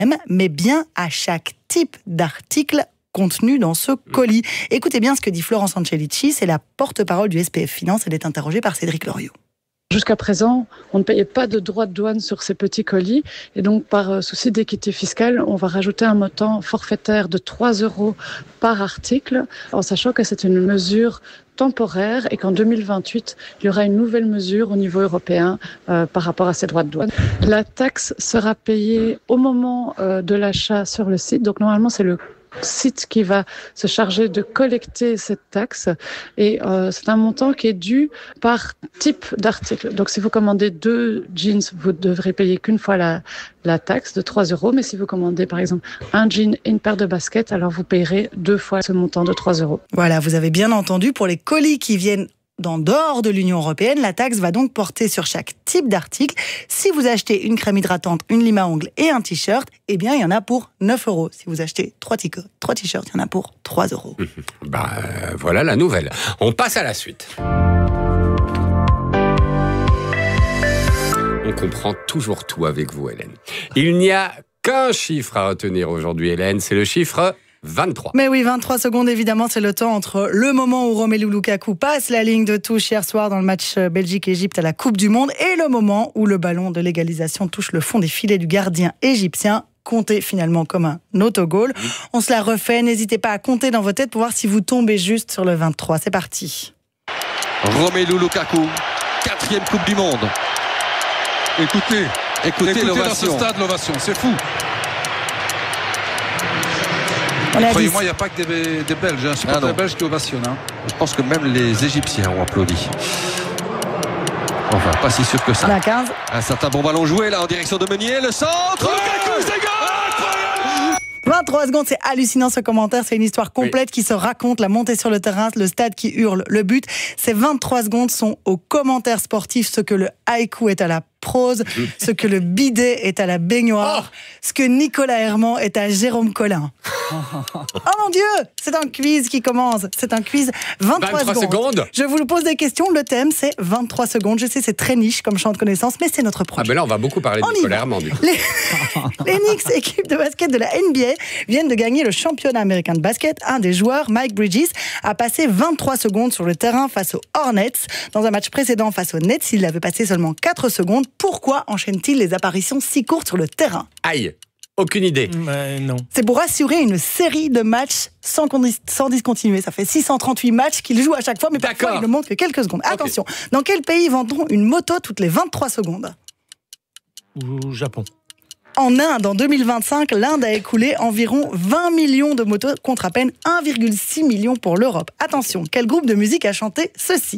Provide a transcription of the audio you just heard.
mais bien à chaque type d'article contenu dans ce colis. Écoutez bien ce que dit Florence Angelici, c'est la porte-parole du SPF Finance, elle est interrogée par Cédric Loriot. Jusqu'à présent, on ne payait pas de droits de douane sur ces petits colis et donc par souci d'équité fiscale, on va rajouter un montant forfaitaire de 3 € par article en sachant que c'est une mesure temporaire et qu'en 2028, il y aura une nouvelle mesure au niveau européen par rapport à ces droits de douane. La taxe sera payée au moment de l'achat sur le site, donc normalement c'est le site qui va se charger de collecter cette taxe et c'est un montant qui est dû par type d'article. Donc si vous commandez 2 jeans, vous devrez payer qu'une fois la taxe de 3 €, mais si vous commandez par exemple un jean et une paire de baskets, alors vous payerez 2 fois ce montant de 3 €. Voilà, vous avez bien entendu, pour les colis qui viennent dehors de l'Union européenne, la taxe va donc porter sur chaque type d'article. Si vous achetez une crème hydratante, une lime à ongles et un t-shirt, eh bien, il y en a pour 9 €. Si vous achetez 3 t-shirts, il y en a pour 3 €. Voilà la nouvelle. On passe à la suite. On comprend toujours tout avec vous, Hélène. Il n'y a qu'un chiffre à retenir aujourd'hui, Hélène, c'est le chiffre 23. Mais oui, 23 secondes, évidemment, c'est le temps entre le moment où Romelu Lukaku passe la ligne de touche hier soir dans le match Belgique-Égypte à la Coupe du Monde et le moment où le ballon de l'égalisation touche le fond des filets du gardien égyptien, compté finalement comme un autogol. On se la refait, n'hésitez pas à compter dans vos têtes pour voir si vous tombez juste sur le 23. C'est parti. Romelu Lukaku, 4e Coupe du Monde. Écoutez l'ovation. Dans ce stade, l'ovation, c'est fou. Croyez-moi, il n'y a pas que des Belges, un supporter belge qui ovationne. Je pense que même les Égyptiens ont applaudi. Enfin, pas si sûr que ça. La 15. Un certain bon ballon joué là en direction de Meunier, le centre. Lukaku, c'est goal. 23 secondes, c'est hallucinant ce commentaire, c'est une histoire complète qui se raconte, la montée sur le terrain, le stade qui hurle, le but. Ces 23 secondes sont aux commentaires sportifs, ce que le haïku est à la prose, ce que le bidet est à la baignoire, ce que Nicolas Herman est à Jérôme Collin. Oh mon Dieu, c'est un quiz qui commence, c'est un quiz 23 secondes. Je vous pose des questions, le thème c'est 23 secondes, je sais c'est très niche comme champ de connaissances, mais c'est notre projet. Ah ben là on va beaucoup parler de Nicolas Herman. Les Knicks, équipe de basket de la NBA, viennent de gagner le championnat américain de basket. Un des joueurs, Mike Bridges, a passé 23 secondes sur le terrain face aux Hornets. Dans un match précédent face aux Nets, il avait passé seulement 4 secondes. Pourquoi enchaîne-t-il les apparitions si courtes sur le terrain ? Aïe, aucune idée. Non. C'est pour assurer une série de matchs sans discontinuer. Ça fait 638 matchs qu'il joue à chaque fois, mais parfois il ne manque que quelques secondes. Okay. Attention, dans quel pays vend-on une moto toutes les 23 secondes ? Au Japon. En Inde, en 2025, l'Inde a écoulé environ 20 millions de motos contre à peine 1,6 million pour l'Europe. Attention, quel groupe de musique a chanté ceci ?